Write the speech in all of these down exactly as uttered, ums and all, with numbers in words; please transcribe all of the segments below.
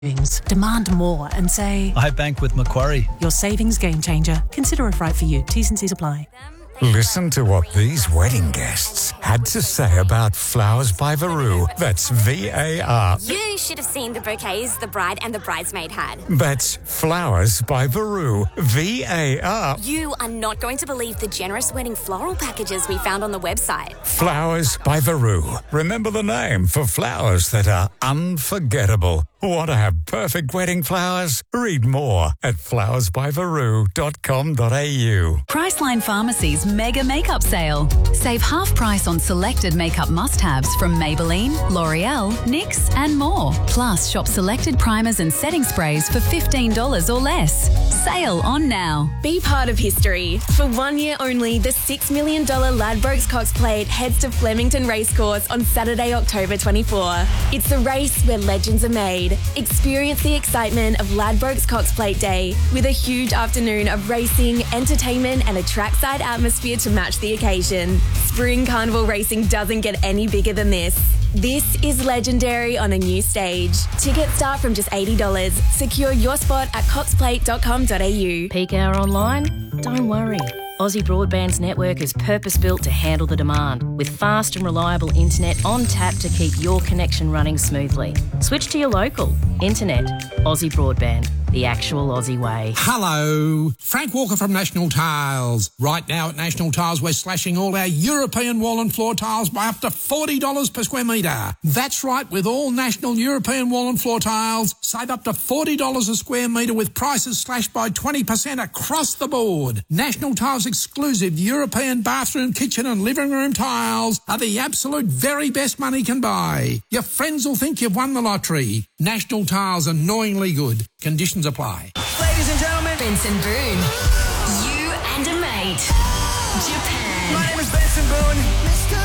Demand more and say, I bank with Macquarie. Your savings game changer. Consider if right for you. T's and C's apply. Listen to what these wedding guests had to say about Flowers by Varu. That's V A R. You should have seen the bouquets the bride and the bridesmaid had. That's Flowers by Varu. V A R. You are not going to believe the generous wedding floral packages we found on the website. Flowers by Varu. Remember the name for flowers that are unforgettable. Want to have perfect wedding flowers? Read more at flowers by varu dot com dot a u. Priceline Pharmacy's mega makeup sale. Save half price on selected makeup must-haves from Maybelline, L'Oreal, N Y X and more. Plus, shop selected primers and setting sprays for fifteen dollars or less. Sale on now. Be part of history. For one year only, the six million dollars Ladbrokes Cox Plate heads to Flemington Racecourse on Saturday, October twenty-fourth. It's the race where legends are made. Experience the excitement of Ladbrokes Cox Plate Day with a huge afternoon of racing, entertainment and a trackside atmosphere to match the occasion. Spring Carnival racing doesn't get any bigger than this. This is legendary on a new stage. Tickets start from just eighty dollars. Secure your spot at cox plate dot com dot a u. Peak hour online? Don't worry. Aussie Broadband's network is purpose-built to handle the demand, with fast and reliable internet on tap to keep your connection running smoothly. Switch to your local. Internet. Aussie Broadband. The actual Aussie way. Hello, Frank Walker from National Tiles. Right now at National Tiles, we're slashing all our European wall and floor tiles by up to forty dollars per square metre. That's right, with all National European wall and floor tiles, save up to forty dollars a square metre with prices slashed by twenty percent across the board. National Tiles exclusive European bathroom, kitchen and living room tiles are the absolute very best money can buy. Your friends will think you've won the lottery. National Tiles, annoyingly good. Conditions apply. Ladies and gentlemen, Benson Boone. You and a mate. Japan. My name is Benson Boone. Mister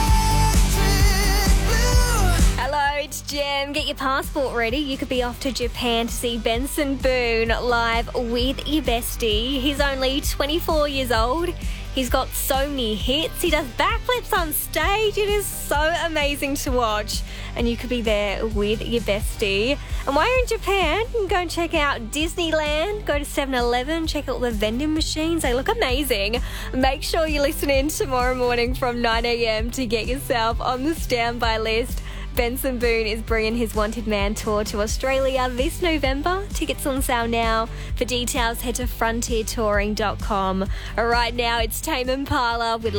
Electric Blue. Hello, it's Jem. Get your passport ready. You could be off to Japan to see Benson Boone live with your bestie. He's only twenty-four years old. He's got so many hits. He does backflips on stage. It is so amazing to watch. And you could be there with your bestie. And while you're in Japan, you can go and check out Disneyland. Go to seven eleven, check out the vending machines. They look amazing. Make sure you listen in tomorrow morning from nine a.m. to get yourself on the standby list. Benson Boone is bringing his Wanted Man tour to Australia this November. Tickets on sale now. For details, head to frontier touring dot com. Right now, it's Tame Impala with